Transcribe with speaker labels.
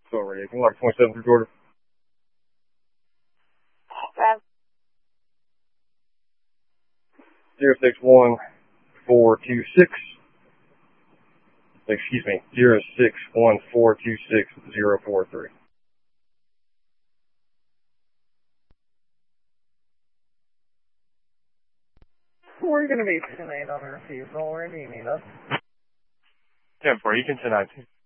Speaker 1: Sorry, can like 27 through Georgia.
Speaker 2: That's
Speaker 1: 061426. Excuse me, 061426 043.
Speaker 2: we're going to be tonight on the refusal. Where do you need us?
Speaker 1: 10-4, you can tonight.